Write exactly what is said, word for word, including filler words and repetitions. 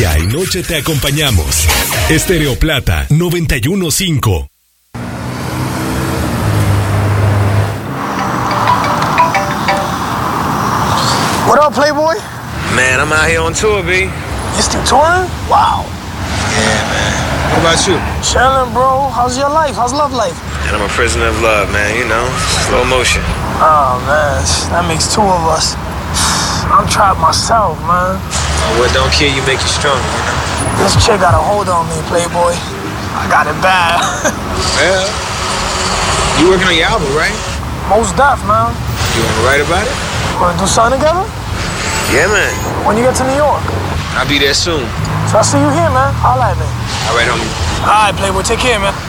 Día y noche te acompañamos. Estéreo Plata noventa y uno punto cinco. What up, Playboy? Man, I'm out here on tour, B. You still touring? Wow. Yeah, man. What about you? Chillin', bro. How's your life? How's love life? And I'm a prisoner of love, man. You know, slow motion. Oh, man. That makes two of us. I'm trapped myself, man. Oh, what don't kill you make you stronger, you know? This chick got a hold on me, Playboy. I got it bad. Well, you working on your album, right? Most deaf, man. You want to write about it? Wanna do something together? Yeah, man. When you get to New York? I'll be there soon. So I'll see you here, man. Holla at me. All right, homie. All right, Playboy. Take care, man.